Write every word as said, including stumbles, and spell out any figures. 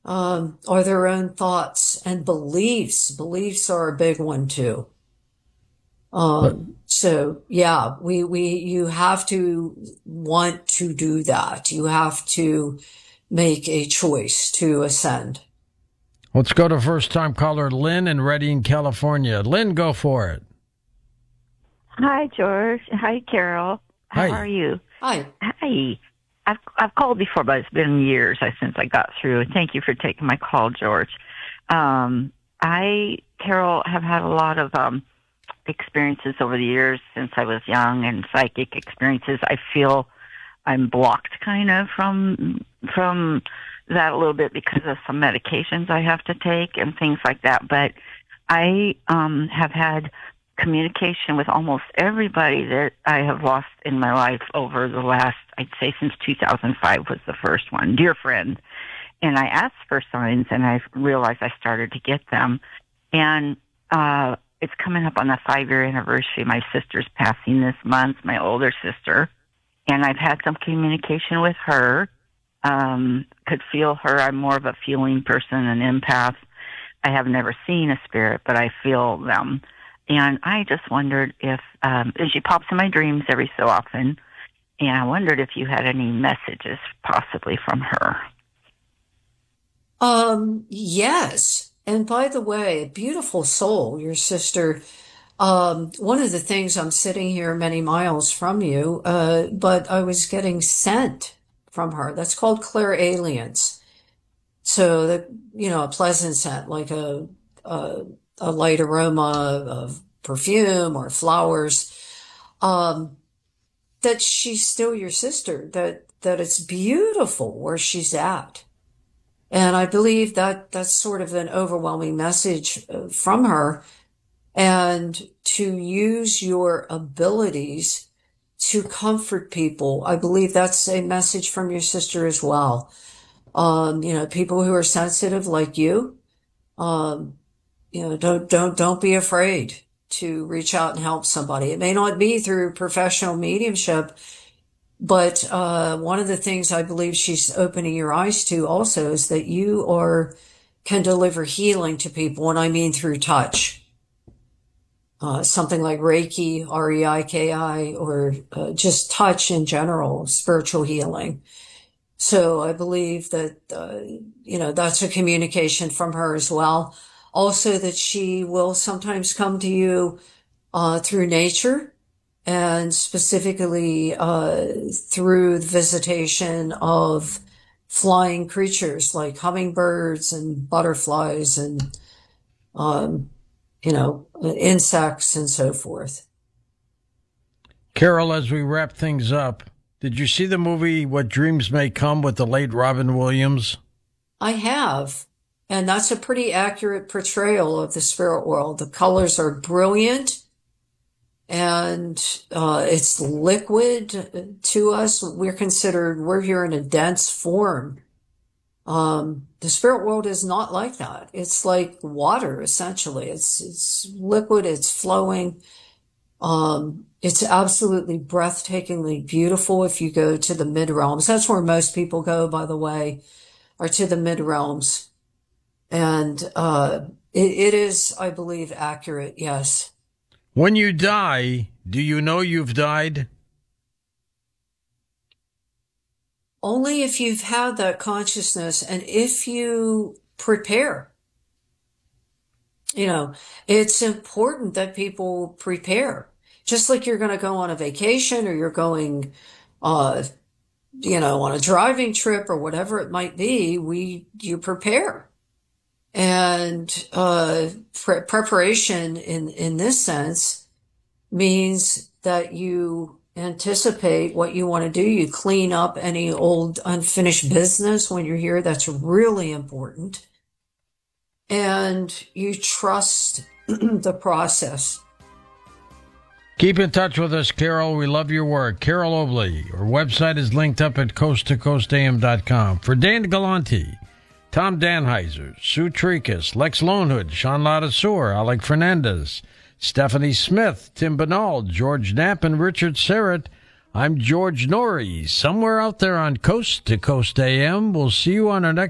um, are their own thoughts and beliefs. Beliefs are a big one too. But Um, so yeah, we, we, you have to want to do that. You have to make a choice to ascend. let's go to first time caller Lynn in Redding, California. Lynn, go for it. Hi, George. Hi, Carol. How Hi. are you? Hi. Hi. I've I've called before, but it's been years since I got through. Thank you for taking my call, George. Um, I, Carol, have had a lot of um, experiences over the years since I was young, and psychic experiences. I feel I'm blocked kind of from from that a little bit because of some medications I have to take and things like that. But I um, have had communication with almost everybody that I have lost in my life over the last, I'd say since two thousand five was the first one, dear friend. And I asked for signs and I realized I started to get them. And, uh, it's coming up on the five year anniversary. My sister's passing this month, my older sister. And I've had some communication with her. Um, could feel her. I'm more of a feeling person, an empath. I have never seen a spirit, but I feel them. And I just wondered if, um, and she pops in my dreams every so often, and I wondered if you had any messages possibly from her. Um, yes. And by the way, beautiful soul, your sister. Um, one of the things, I'm sitting here many miles from you, uh, but I was getting sent from her. That's called clairalience. So that, you know, a pleasant scent, like a, a, a light aroma of perfume or flowers, um, that she's still your sister, that, that it's beautiful where she's at. And I believe that that's sort of an overwhelming message uh, from her, and to use your abilities to comfort people. I believe that's a message from your sister as well. Um, you know, people who are sensitive like you, um, you know, don't, don't, don't be afraid to reach out and help somebody. It may not be through professional mediumship, but, uh, one of the things I believe she's opening your eyes to also is that you are, can deliver healing to people. And I mean through touch, uh, something like Reiki, R E I K I, or uh, just touch in general, spiritual healing. So I believe that, uh, you know, that's a communication from her as well. Also that she will sometimes come to you, uh, through nature, and specifically, uh, through the visitation of flying creatures like hummingbirds and butterflies and, um, you know, insects and so forth. Carol, as we wrap things up, did you see the movie What Dreams May Come with the late Robin Williams? I have. And that's a pretty accurate portrayal of the spirit world. The colors are brilliant, and uh, it's liquid to us. We're considered, we're here in a dense form. Um, the spirit world is not like that. It's like water, essentially. It's, it's liquid, it's flowing. Um, it's absolutely breathtakingly beautiful if you go to the mid realms. That's where most people go, by the way, are to the mid realms. And, uh, it, it is, I believe, accurate. Yes. When you die, do you know you've died? Only if you've had that consciousness and if you prepare. You know, it's important that people prepare. Just like you're going to go on a vacation, or you're going, uh, you know, on a driving trip or whatever it might be, we, you prepare. And, uh, pre- preparation in, in this sense means that you anticipate what you want to do. You clean up any old unfinished business when you're here. That's really important. And you trust the process. Keep in touch with us, Carol. We love your work. Carol Obley. Her website is linked up at coast to coast a m dot com. For Dan Galante, Tom Danheiser, Sue Tricus, Lex Lonehood, Sean Ladasur, Alec Fernandez, Stephanie Smith, Tim Bernal, George Knapp, and Richard Serrett, I'm George Norrie. Somewhere out there on Coast to Coast A M. We'll see you on our next